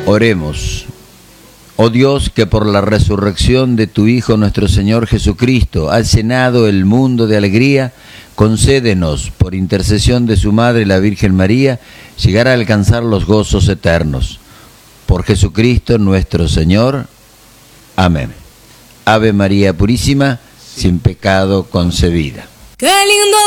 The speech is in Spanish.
Oremos. Oh Dios, que por la resurrección de tu Hijo nuestro Señor Jesucristo has llenado el mundo de alegría, concédenos, por intercesión de su Madre la Virgen María, llegar a alcanzar los gozos eternos. Por Jesucristo nuestro Señor. Amén. Ave María Purísima, sin pecado concebida. ¡Qué lindo!